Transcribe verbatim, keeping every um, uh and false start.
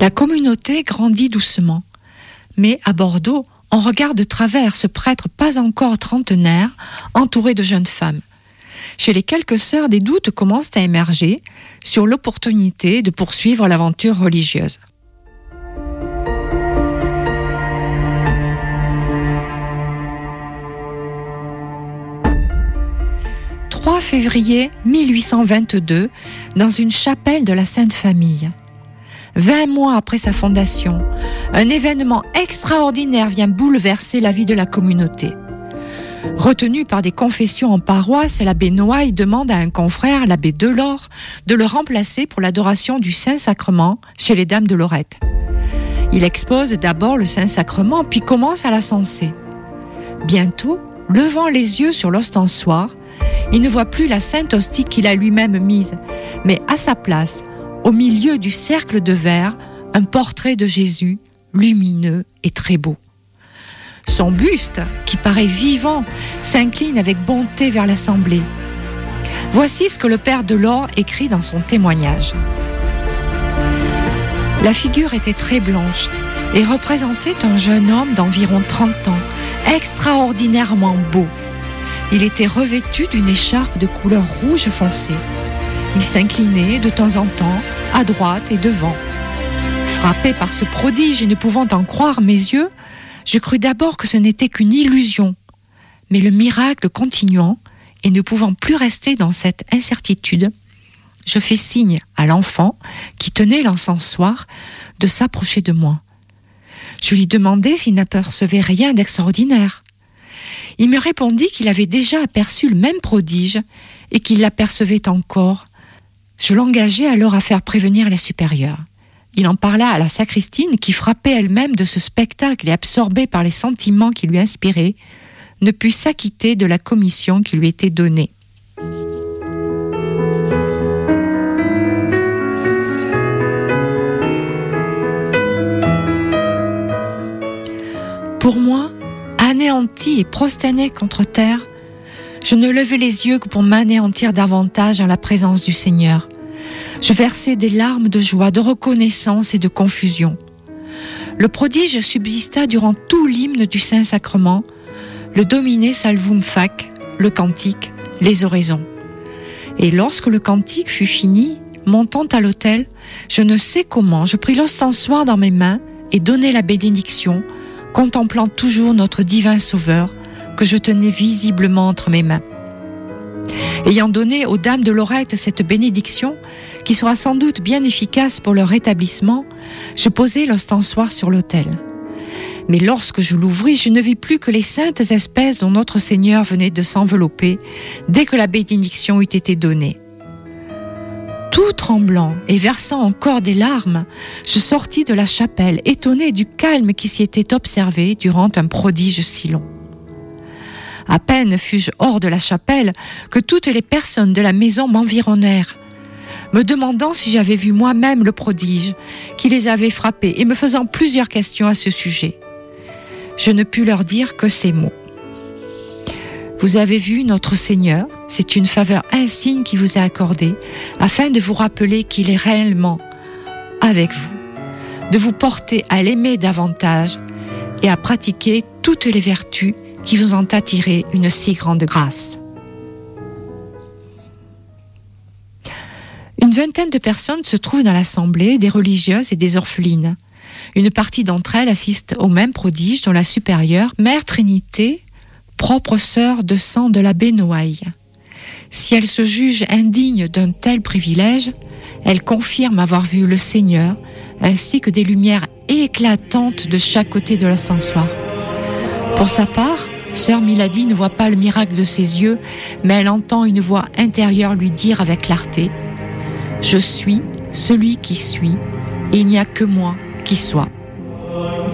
La communauté grandit doucement. Mais à Bordeaux, on regarde de travers ce prêtre pas encore trentenaire, entouré de jeunes femmes. Chez les quelques sœurs, des doutes commencent à émerger sur l'opportunité de poursuivre l'aventure religieuse. trois février mille huit cent vingt-deux, dans une chapelle de la Sainte Famille. Vingt mois après sa fondation, un événement extraordinaire vient bouleverser la vie de la communauté. Retenu par des confessions en paroisse, l'abbé Noailles demande à un confrère, l'abbé Delors, de le remplacer pour l'adoration du Saint-Sacrement chez les Dames de Lorette. Il expose d'abord le Saint-Sacrement, puis commence à l'encenser. Bientôt, levant les yeux sur l'ostensoir, il ne voit plus la sainte hostie qu'il a lui-même mise, mais à sa place, au milieu du cercle de verre, un portrait de Jésus, lumineux et très beau. Son buste, qui paraît vivant, s'incline avec bonté vers l'assemblée. Voici ce que le père Delors écrit dans son témoignage. La figure était très blanche et représentait un jeune homme d'environ trente ans, extraordinairement beau. Il était revêtu d'une écharpe de couleur rouge foncé. Il s'inclinait de temps en temps, à droite et devant. Frappé par ce prodige et ne pouvant en croire mes yeux, je crus d'abord que ce n'était qu'une illusion. Mais le miracle continuant, et ne pouvant plus rester dans cette incertitude, je fis signe à l'enfant, qui tenait l'encensoir, de s'approcher de moi. Je lui demandai s'il n'apercevait rien d'extraordinaire. Il me répondit qu'il avait déjà aperçu le même prodige et qu'il l'apercevait encore. Je l'engageai alors à faire prévenir les supérieurs. Il en parla à la sacristine qui, frappée elle-même de ce spectacle et absorbée par les sentiments qui lui inspiraient, ne put s'acquitter de la commission qui lui était donnée. Pour moi, anéanti et prosterné contre terre, je ne levai les yeux que pour m'anéantir davantage en la présence du Seigneur. Je versai des larmes de joie, de reconnaissance et de confusion. Le prodige subsista durant tout l'hymne du Saint-Sacrement, le Domine Salvum Fac, le cantique, les oraisons. Et lorsque le cantique fut fini, montant à l'autel, je ne sais comment, je pris l'ostensoir dans mes mains et donnai la bénédiction, contemplant toujours notre divin Sauveur, que je tenais visiblement entre mes mains. Ayant donné aux Dames de Lorette cette bénédiction, qui sera sans doute bien efficace pour leur rétablissement, je posai l'ostensoir sur l'autel. Mais lorsque je l'ouvris, je ne vis plus que les saintes espèces dont notre Seigneur venait de s'envelopper dès que la bénédiction eut été donnée. Tout tremblant et versant encore des larmes, je sortis de la chapelle, étonné du calme qui s'y était observé durant un prodige si long. À peine fus-je hors de la chapelle que toutes les personnes de la maison m'environnèrent, me demandant si j'avais vu moi-même le prodige qui les avait frappés et me faisant plusieurs questions à ce sujet. Je ne pus leur dire que ces mots. Vous avez vu notre Seigneur, c'est une faveur insigne qui vous est accordée, afin de vous rappeler qu'il est réellement avec vous, de vous porter à l'aimer davantage et à pratiquer toutes les vertus qui vous ont attiré une si grande grâce. Une vingtaine de personnes se trouvent dans l'assemblée, des religieuses et des orphelines. Une partie d'entre elles assiste au même prodige dont la supérieure, Mère Trinité, propre sœur de sang de l'abbé Noailles. Si elle se juge indigne d'un tel privilège, elle confirme avoir vu le Seigneur, ainsi que des lumières éclatantes de chaque côté de l'ostensoir. Pour sa part, sœur Milady ne voit pas le miracle de ses yeux, mais elle entend une voix intérieure lui dire avec clarté « Je suis celui qui suis, et il n'y a que moi qui soit. »